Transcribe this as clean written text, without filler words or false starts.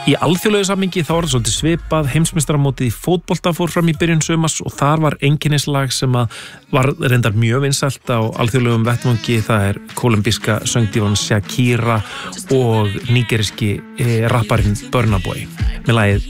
Í alþjóðlegu samhengi þá það svolítið svipað, heimsmeistaramótið í fótbolta fór fram í byrjun sumars og þar var einkennislag sem að var reyndar mjög vinsælt á alþjóðlegum vettvangi, það kólumbíska söngdívan Shakira og nígeriski rapparinn Burna Boy með lagið